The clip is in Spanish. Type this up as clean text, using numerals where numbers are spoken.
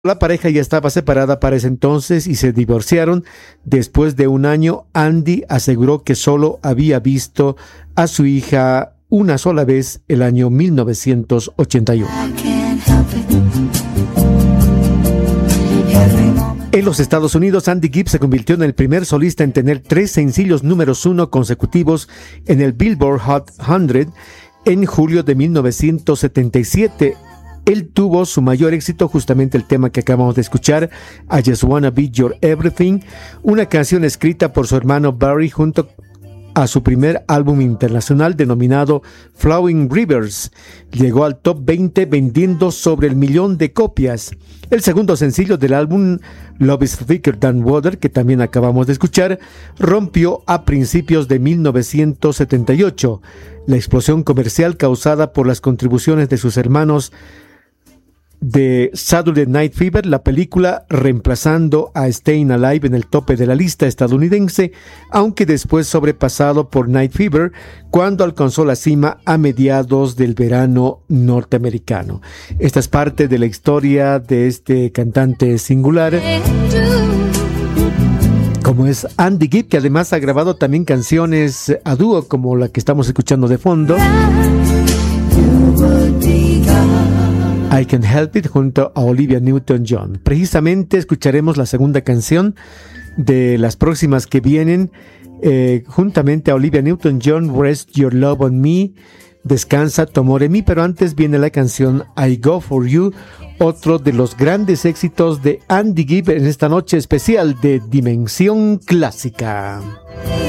La pareja ya estaba separada para ese entonces y se divorciaron. Después de un año, Andy aseguró que solo había visto a su hija una sola vez el año 1981. En los Estados Unidos, Andy Gibb se convirtió en el primer solista en tener 3 sencillos números 1 consecutivos en el Billboard Hot 100 en julio de 1977. Él tuvo su mayor éxito, justamente el tema que acabamos de escuchar, I Just Wanna Be Your Everything, una canción escrita por su hermano Barry junto a su primer álbum internacional denominado Flowing Rivers. Llegó al top 20 vendiendo sobre 1,000,000 de copias. El segundo sencillo del álbum, Love is Thicker Than Water, que también acabamos de escuchar, rompió a principios de 1978. La explosión comercial causada por las contribuciones de sus hermanos de Saturday Night Fever, la película, reemplazando a Staying Alive en el tope de la lista estadounidense, aunque después sobrepasado por Night Fever cuando alcanzó la cima a mediados del verano norteamericano. Esta es parte de la historia de este cantante singular, como es Andy Gibb, que además ha grabado también canciones a dúo como la que estamos escuchando de fondo, I Can't Help It, junto a Olivia Newton-John. Precisamente escucharemos la segunda canción de las próximas que vienen, juntamente a Olivia Newton-John, Rest Your Love on Me, Descansa tu amor en mí, pero antes viene la canción I Go For You, otro de los grandes éxitos de Andy Gibb en esta noche especial de Dimensión Clásica.